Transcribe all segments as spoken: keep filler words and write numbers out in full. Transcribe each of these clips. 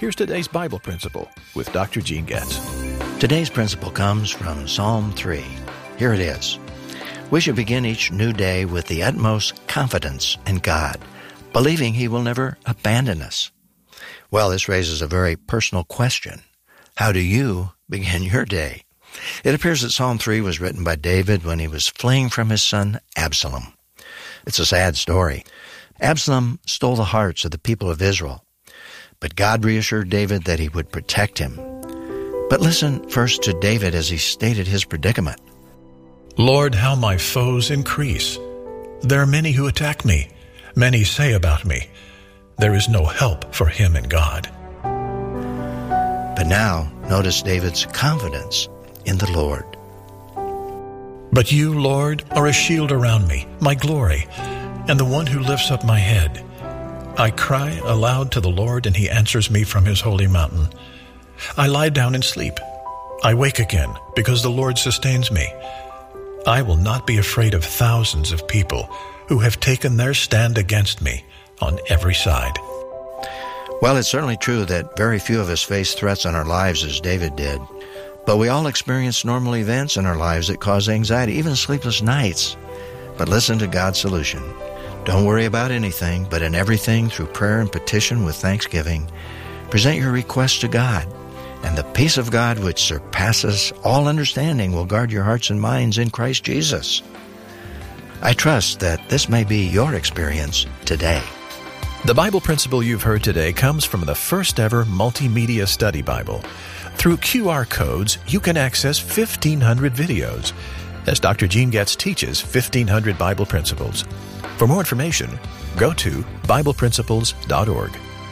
here's today's Bible principle with Doctor Gene Getz. Today's principle comes from Psalm three. Here it is. We should begin each new day with the utmost confidence in God, believing He will never abandon us. Well, this raises a very personal question. How do you begin your day? It appears that Psalm three was written by David when he was fleeing from his son Absalom. It's a sad story. Absalom stole the hearts of the people of Israel, but God reassured David that He would protect him. But listen first to David as he stated his predicament. Lord, how my foes increase. There are many who attack me. Many say about me, there is no help for him in God. But now, notice David's confidence in the Lord. But you, Lord, are a shield around me, my glory, and the one who lifts up my head. I cry aloud to the Lord, and He answers me from His holy mountain. I lie down and sleep. I wake again, because the Lord sustains me. I will not be afraid of thousands of people who have taken their stand against me on every side. Well, it's certainly true that very few of us face threats in our lives as David did. But we all experience normal events in our lives that cause anxiety, even sleepless nights. But listen to God's solution. Don't worry about anything, but in everything, through prayer and petition with thanksgiving, present your requests to God, and the peace of God which surpasses all understanding will guard your hearts and minds in Christ Jesus. I trust that this may be your experience today. The Bible principle you've heard today comes from the first ever multimedia study Bible. Through Q R codes, you can access fifteen hundred videos as Doctor Gene Getz teaches fifteen hundred Bible principles. For more information, go to Bible Principles dot org.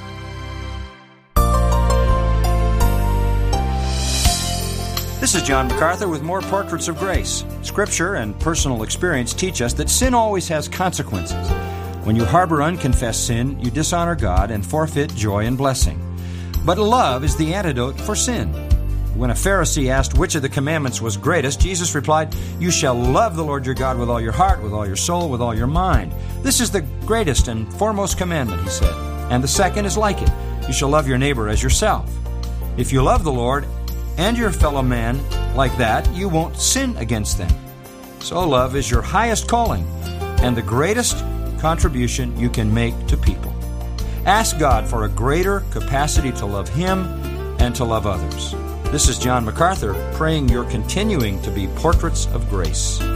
This is John MacArthur with more Portraits of Grace. Scripture and personal experience teach us that sin always has consequences. When you harbor unconfessed sin, you dishonor God and forfeit joy and blessing. But love is the antidote for sin. When a Pharisee asked which of the commandments was greatest, Jesus replied, "You shall love the Lord your God with all your heart, with all your soul, with all your mind. This is the greatest and foremost commandment," he said. "And the second is like it. You shall love your neighbor as yourself." If you love the Lord and your fellow man like that, you won't sin against them. So love is your highest calling and the greatest contribution you can make to people. Ask God for a greater capacity to love Him and to love others. This is John MacArthur praying you're continuing to be portraits of grace.